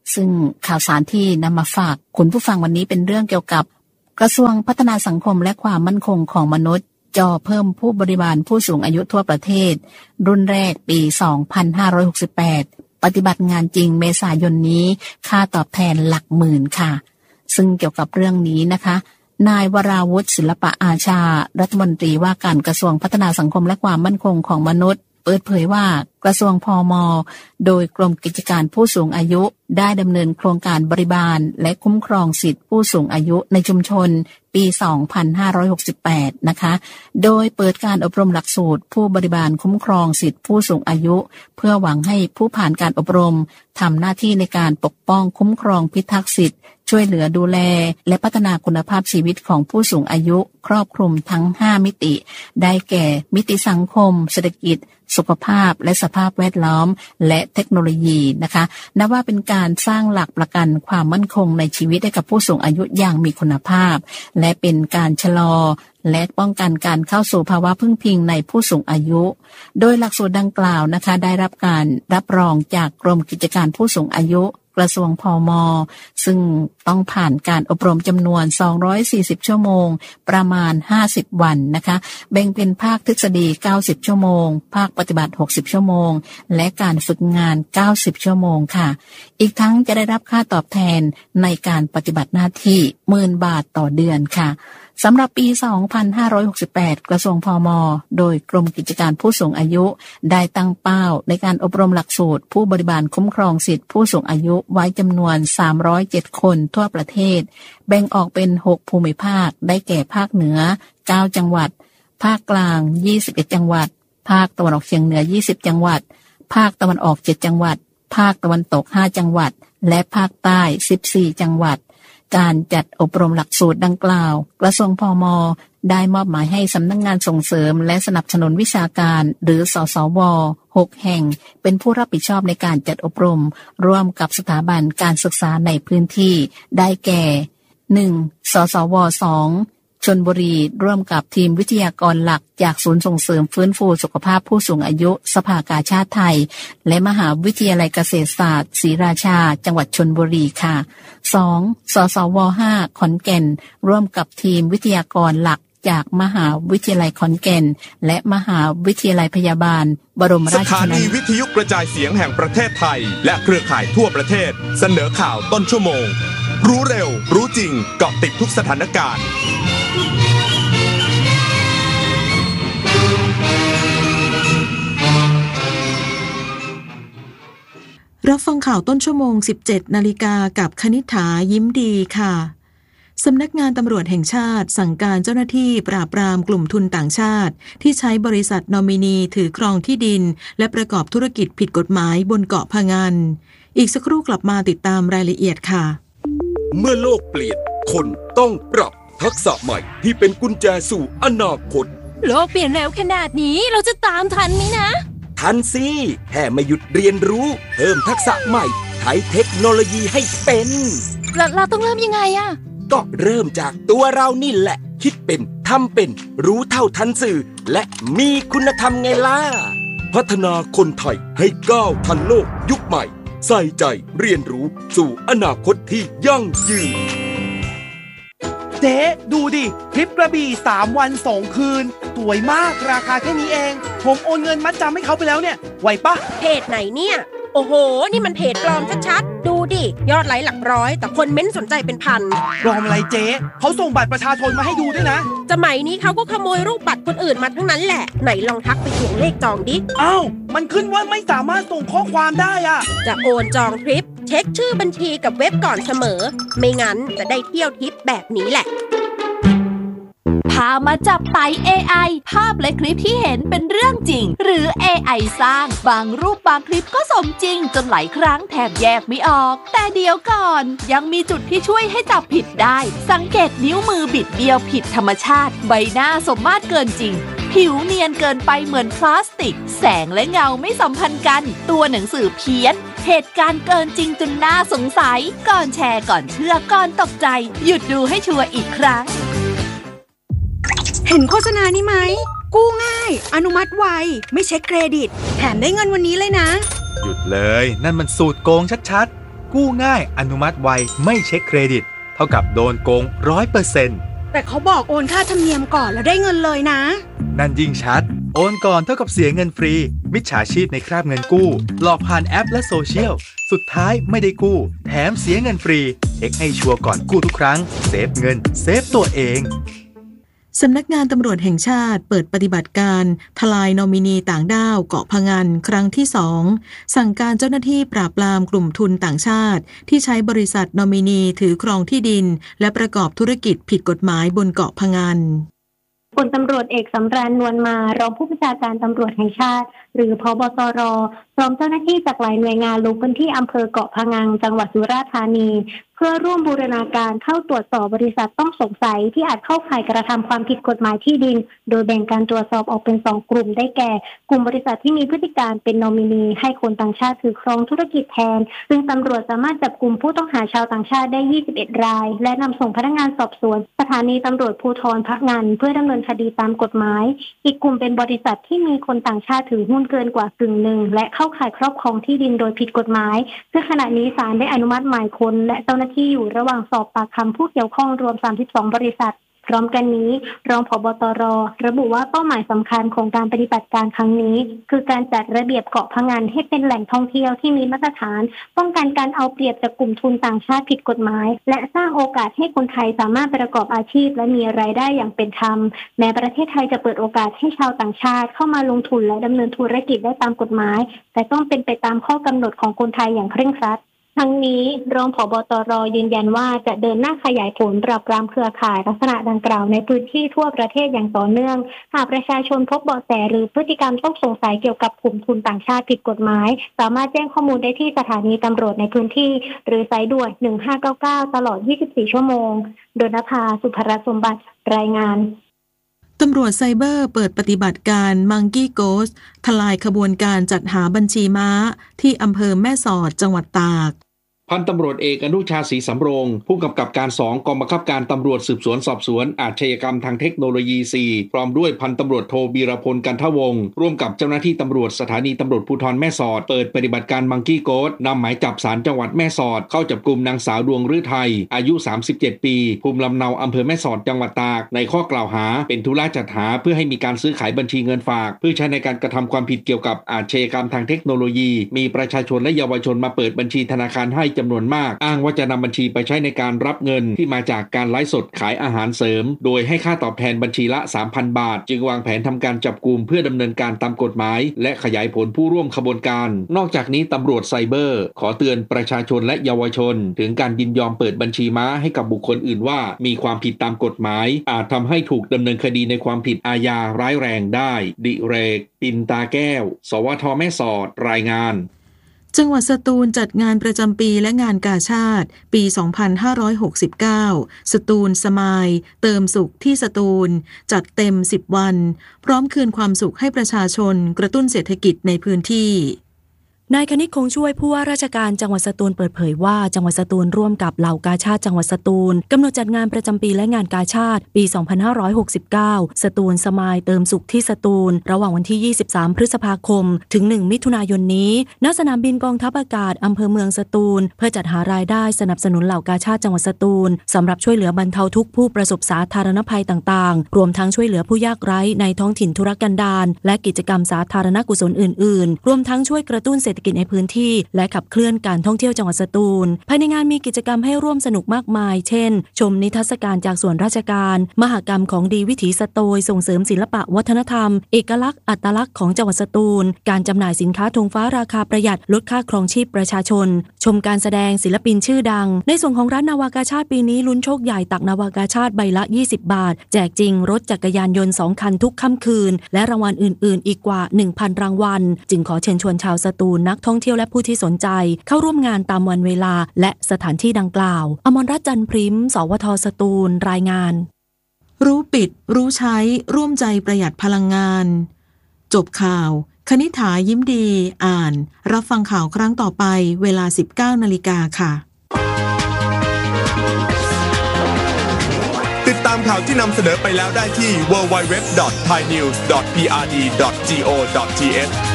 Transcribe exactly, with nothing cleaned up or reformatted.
ซึ่งข่าวสารที่นำมาฝากคุณผู้ฟังวันนี้เป็นเรื่องเกี่ยวกับกระทรวงพัฒนาสังคมและความมั่นคงของมนุษย์จ่อเพิ่มผู้บริบาลผู้สูงอายุทั่วประเทศรุ่นแรกปี สองพันห้าร้อยหกสิบแปด ปฏิบัติงานจริงเมษายนนี้ค่าตอบแทนหลักหมื่นค่ะซึ่งเกี่ยวกับเรื่องนี้นะคะนายวราวุฒิศิลปะอาชารัฐมนตรีว่าการกระทรวงพัฒนาสังคมและความมั่นคงของมนุษย์เปิดเผยว่ากระทรวงพม.โดยกรมกิจการผู้สูงอายุได้ดำเนินโครงการบริบาลและคุ้มครองสิทธิผู้สูงอายุในชุมชนปี สองพันห้าร้อยหกสิบแปด นะคะโดยเปิดการอบรมหลักสูตรผู้บริบาลคุ้มครองสิทธิผู้สูงอายุเพื่อหวังให้ผู้ผ่านการอบรมทำหน้าที่ในการปกป้องคุ้มครองพิทักษ์สิทธิช่วยเหลือดูแลและพัฒนาคุณภาพชีวิตของผู้สูงอายุครอบคลุมทั้งห้ามิติได้แก่มิติสังคมเศรษฐกิจสุขภาพและสภาพแวดล้อมและเทคโนโลยีนะคะนับว่าเป็นการสร้างหลักประกันความมั่นคงในชีวิตให้กับผู้สูงอายุอย่างมีคุณภาพและเป็นการชะลอและป้องกันการเข้าสู่ภาวะพึ่งพิงในผู้สูงอายุโดยหลักสูตรดังกล่าวนะคะได้รับการรับรองจากกรมกิจการผู้สูงอายุกระทรวงพม.ซึ่งต้องผ่านการอบรมจำนวนสองร้อยสี่สิบชั่วโมงประมาณห้าสิบวันนะคะแบ่งเป็นภาคทฤษฎีเก้าสิบชั่วโมงภาคปฏิบัติหกสิบชั่วโมงและการฝึกงานเก้าสิบชั่วโมงค่ะอีกทั้งจะได้รับค่าตอบแทนในการปฏิบัติหน้าที่หมื่นบาทต่อเดือนค่ะสำหรับปี สองพันห้าร้อยหกสิบแปด กระทรวงพม.โดยกรมกิจการผู้สูงอายุได้ตั้งเป้าในการอบรมหลักสูตรผู้บริบาลคุ้มครองสิทธิผู้สูงอายุไว้จำนวนสามร้อยเจ็ดคนทั่วประเทศแบ่งออกเป็นหกภูมิภาคได้แก่ภาคเหนือเก้าจังหวัดภาคกลางยี่สิบเอ็ดจังหวัดภาคตะวันออกเฉียงเหนือยี่สิบจังหวัดภาคตะวันออกเจ็ดจังหวัดภาคตะวันตกห้าจังหวัดและภาคใต้สิบสี่จังหวัดการจัดอบรมหลักสูตรดังกล่าวกระทรวงพม.ได้มอบหมายให้สำนักงานส่งเสริมและสนับสนุนวิชาการหรือสสว.หกแห่งเป็นผู้รับผิดชอบในการจัดอบรมร่วมกับสถาบันการศึกษาในพื้นที่ได้แก่ หนึ่ง สสว.สองชลบุรีร่วมกับทีมวิทยากรหลักจากศูนย์ส่งเสริมฟื้นฟูสุขภาพผู้สูงอายุสภากาชาดไทยและมหาวิทยาลัยเกษตรศาสตร์ศรีราชาจังหวัดชลบุรีค่ะ สอง สสว.ห้าขอนแก่นร่วมกับทีมวิทยากรหลักจากมหาวิทยาลัยขอนแก่นและมหาวิทยาลัยพยาบาลบรมราชชนนีสถานีวิทยุกระจายเสียงแห่งประเทศไทยและเครือข่ายทั่วประเทศเสนอข่าวต้นชั่วโมงรู้เร็วรู้จริงเกาะติดทุกสถานการณ์รับฟังข่าวต้นชั่วโมง สิบเจ็ดนาฬิกากับคณิษฐายิ้มดีค่ะสำนักงานตำรวจแห่งชาติสั่งการเจ้าหน้าที่ปราบปรามกลุ่มทุนต่างชาติที่ใช้บริษัทนอมินีถือครองที่ดินและประกอบธุรกิจผิดกฎหมายบนเกาะพะงันอีกสักครู่กลับมาติดตามรายละเอียดค่ะเมื่อโลกเปลี่ยนคนต้องปรับทักษะใหม่ที่เป็นกุญแจสู่อนาคตโลกเปลี่ยนเร็วขนาดนี้เราจะตามทันไหมนะทันสิแค่ไม่หยุดเรียนรู้เพิ่มทักษะใหม่ใช้เทคโนโลยีให้เป็นเราเราต้องเริ่มยังไงอะก็เริ่มจากตัวเรานี่แหละคิดเป็นทำเป็นรู้เท่าทันสื่อและมีคุณธรรมไงล่ะพัฒนาคนไทยให้ก้าวทันโลกยุคใหม่ใส่ใจเรียนรู้สู่อนาคตที่ยั่งยืนเจ๊ดูดิทริปกระบี่สามวันสองคืนสวยมากราคาแค่นี้เองผมโอนเงินมัดจำให้เขาไปแล้วเนี่ยไหวปะเพจไหนเนี่ยโอ้โหนี่มันเพจปลอมชัดๆดูดิยอดไลค์หลักร้อยแต่คนเม้นสนใจเป็นพันปลอมอะไรเจ๊เขาส่งบัตรประชาชนมาให้ดูด้วยนะสมัยนี้เขาก็ขโมยรูปบัตรคนอื่นมาทั้งนั้นแหละไหนลองทักไปทวงเลขจองดิอ้าวมันขึ้นว่าไม่สามารถส่งข้อความได้อะจะโอนจองทริปเช็คชื่อบัญชีกับเว็บก่อนเสมอไม่งั้นจะได้เที่ยวทริปแบบนี้แหละพามาจับไต่ เอ ไอ ภาพและคลิปที่เห็นเป็นเรื่องจริงหรือ เอ ไอ สร้างบางรูปบางคลิปก็สมจริงจนหลายครั้งแทบแยกไม่ออกแต่เดี๋ยวก่อนยังมีจุดที่ช่วยให้จับผิดได้สังเกตนิ้วมือบิดเบี้ยวผิดธรรมชาติใบหน้าสมมาตรเกินจริงผิวเนียนเกินไปเหมือนพลาสติกแสงและเงาไม่สัมพันธ์กันตัวหนังสือเพี้ยนเหตุการณ์เกินจริงจนน่าสงสัยก่อนแชร์ก่อนเชื่อก่อนตกใจหยุดดูให้ชัวร์อีกครั้งเห็นโฆษณานี้ไหมกู้ง่ายอนุมัติไวไม่เช็คเครดิตแถมได้เงินวันนี้เลยนะหยุดเลยนั่นมันสูตรโกงชัดๆกู้ง่ายอนุมัติไวไม่เช็คเครดิตเท่ากับโดนโกง ร้อยเปอร์เซ็นต์แต่เขาบอกโอนค่าธรรมเนียมก่อนแล้วได้เงินเลยนะนั่นยิ่งชัดโอนก่อนเท่ากับเสียเงินฟรีมิจฉาชีพในคราบเงินกู้หลอกผ่านแอปและโซเชียลสุดท้ายไม่ได้กู้แถมเสียเงินฟรีเช็คให้ชัวร์ก่อนกู้ทุกครั้งเซฟเงินเซฟตัวเองสำนักงานตำรวจแห่งชาติเปิดปฏิบัติการทลายนอมินีต่างด้าวเกาะพะงันครั้งที่สองสั่งการเจ้าหน้าที่ปราบปรามกลุ่มทุนต่างชาติที่ใช้บริษัทนอมินีถือครองที่ดินและประกอบธุรกิจผิดกฎหมายบนเกาะพะงันพลตำรวจเอกสำราญนวลมารองผู้บัญชาการตำรวจแห่งชาติหรือผบ.ตร.พร้อมเจ้าหน้าที่จากหลายหน่วยงานลงพื้นที่อำเภอเกาะพะงันจังหวัดสุราษฎร์ธานีเพื่อร่วมบูรณาการเข้าตรวจสอบบริษัทต้องสงสัยที่อาจเข้าข่ายกระทำความผิดกฎหมายที่ดินโดยแบ่งการตรวจสอบออกเป็นสองกลุ่มได้แก่กลุ่มบริษัทที่มีพฤติการเป็นนอมินีให้คนต่างชาติถือครองธุรกิจแทนซึ่งตำรวจสามารถจับกลุ่มผู้ต้องหาชาวต่างชาติได้ยี่สิบเอ็ดรายและนำส่งพนักงานสอบสวนสถานีตำรวจภูธรพะงันเพื่อดำเนินคดีตามกฎหมายอีกกลุ่มเป็นบริษัทที่มีคนต่างชาติถือหุ้นเกินกว่ากึ่งหนึ่งและเข้าข่ายครอบครองที่ดินโดยผิดกฎหมายซึ่งขณะนี้ศาลได้อนุมัติหมายค้นและเจ้าหน้าที่อยู่ระหว่างสอบปากคำผู้เกี่ยวข้องรวมสามสิบสองบริษัทพร้อมกันนี้รองผบ.ตร.ระบุว่าเป้าหมายสำคัญของการปฏิบัติการครั้งนี้คือการจัดระเบียบเกาะพะงันให้เป็นแหล่งท่องเที่ยวที่มีมาตรฐานป้องกันการเอาเปรียบจากกลุ่มทุนต่างชาติผิดกฎหมายและสร้างโอกาสให้คนไทยสามารถประกอบอาชีพและมีรายได้อย่างเป็นธรรมแม้ประเทศไทยจะเปิดโอกาสให้ชาวต่างชาติเข้ามาลงทุนและดำเนินธุรกิจได้ตามกฎหมายแต่ต้องเป็นไปตามข้อกำหนดของคนไทยอย่างเคร่งครัดทั้งนี้รองผบ.ตร.ยืนยันว่าจะเดินหน้าขยายผลปราบปรามเครือข่ายลักษณะดังกล่าวในพื้นที่ทั่วประเทศอย่างต่อเนื่องหากประชาชนพบเบาะแสหรือพฤติกรรมต้องสงสัยเกี่ยวกับกลุ่มทุนต่างชาติผิดกฎหมายสามารถแจ้งข้อมูลได้ที่สถานีตำรวจในพื้นที่หรือสายด่วนหนึ่งห้าเก้าเก้าตลอดยี่สิบสี่ชั่วโมงโดยนภาสุภรสมบัติรายงานตำรวจไซเบอร์เปิดปฏิบัติการมังกี้โกสทลายขบวนการจัดหาบัญชีม้าที่อำเภอแม่สอดจังหวัดตากพันตำรวจเอกอนุชาศรีสำโรงผู้กำกับการสองกองบังคับการตำรวจสืบสวนสอบสวนอาชญากรรมทางเทคโนโลยีสี่พร้อมด้วยพันตำรวจโทบีรพลกันทวงศ์ร่วมกับเจ้าหน้าที่ตำรวจสถานีตำรวจภูธรแม่สอดเปิดปฏิบัติการมังกี้โกสนำหมายจับศาลจังหวัดแม่สอดเข้าจับกุมนางสาวดวงฤทัยอายุสามสิบเจ็ดปีภูมิลำเนาอำเภอแม่สอดจังหวัดตากในข้อกล่าวหาเป็นธุระจัดหาเพื่อให้มีการซื้อขายบัญชีเงินฝากเพื่อใช้ในการกระทำความผิดเกี่ยวกับอาชญากรรมทางเทคโนโลยีมีประชาชนและเยาวชนมาเปิดบัญชีธนาคารให้จำนวนมากอ้างว่าจะนำบัญชีไปใช้ในการรับเงินที่มาจากการไลฟ์สดขายอาหารเสริมโดยให้ค่าตอบแทนบัญชีละ สามพัน บาทจึงวางแผนทำการจับกุมเพื่อดำเนินการตามกฎหมายและขยายผลผู้ร่วมขบวนการนอกจากนี้ตำรวจไซเบอร์ขอเตือนประชาชนและเยาวชนถึงการยินยอมเปิดบัญชีม้าให้กับบุคคลอื่นว่ามีความผิดตามกฎหมายอาจทำให้ถูกดำเนินคดีในความผิดอาญาร้ายแรงได้ดิเรกปินตาแก้วสวท.แม่สอดรายงานจังหวัดสตูลจัดงานประจำปีและงานกาชาดปี สองพันห้าร้อยหกสิบเก้า สตูลสมายเติมสุขที่สตูลจัดเต็มสิบวันพร้อมคืนความสุขให้ประชาชนกระตุ้นเศรษฐกิจในพื้นที่นายคณิตคงช่วยผู้ว่าราชการจังหวัดสตูลเปิดเผยว่าจังหวัดสตูลร่วมกับเหล่ากาชาดจังหวัดสตูลกำหนดจัดงานประจำปีและงานกาชาดปี สองพันห้าร้อยหกสิบเก้า สตูลสมายเติมสุขที่สตูลระหว่างวันที่ ยี่สิบสาม พฤษภาคมถึง หนึ่ง มิถุนายนนี้ณสนามบินกองทัพอากาศอำเภอเมืองสตูลเพื่อจัดหารายได้สนับสนุนเหล่ากาชาดจังหวัดสตูลสำหรับช่วยเหลือบรรเทาทุกข์ผู้ประสบสาธารณภัยต่างๆรวมทั้งช่วยเหลือผู้ยากไร้ในท้องถิ่นทุรกันดารและกิจกรรมสาธารณกุศลอื่นๆรวมทั้งช่วยกระตุ้นเศรษฐกิจในพื้นที่และขับเคลื่อนการท่องเที่ยวจังหวัดสตูลภายในงานมีกิจกรรมให้ร่วมสนุกมากมายเช่นชมนิทรรศการจากส่วนราชการมหกรรมของดีวิถีสโตยส่งเสริมศิลปะวัฒนธรรมเอกลักษณ์อัตลักษณ์ของจังหวัดสตูลการจำหน่ายสินค้าธงฟ้าราคาประหยัดลดค่าครองชีพประชาชนชมการแสดงศิลปินชื่อดังในส่วนของร้านนาวากาชาดปีนี้ลุ้นโชคใหญ่ตักนาวากาชาดใบละยี่สิบบาทแจกจริงรถจักรยานยนต์สองคันทุกค่ำคืนและรางวัลอื่นๆอีกกว่า หนึ่งพัน รางวัลจึงขอเชิญชวนชาวสตูลนักท่องเที่ยวและผู้ที่สนใจเข้าร่วมงานตามวันเวลาและสถานที่ดังกล่าวอมรรัตน์จันทร์พริ้มสวท.สตูลรายงานรู้ปิดรู้ใช้ร่วมใจประหยัดพลังงานจบข่าวคณิษฐายิ้มดีอ่านรับฟังข่าวครั้งต่อไปเวลา สิบเก้า นาฬิกาค่ะติดตามข่าวที่นำเสนอไปแล้วได้ที่ ดับเบิลยู ดับเบิลยู ดับเบิลยู ดอท ไทยนิวส์ ดอท พี อาร์ ดี ดอท จี โอ ดอท ที เอช